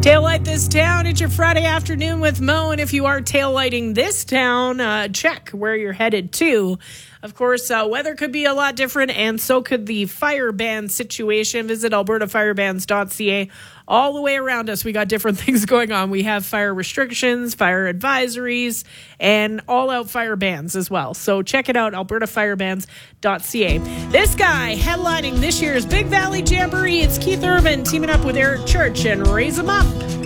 Taillight this town. It's your Friday afternoon with Mo. And if you are taillighting this town, check where you're headed to. Of course, weather could be a lot different, and so could the fire ban situation. Visit albertafirebans.ca. All the way around us, we got different things going on. We have fire restrictions, fire advisories, and all-out fire bans as well. So check it out, albertafirebans.ca. This guy headlining this year's Big Valley Jamboree. It's Keith Urban teaming up with Eric Church and Raise 'em Up.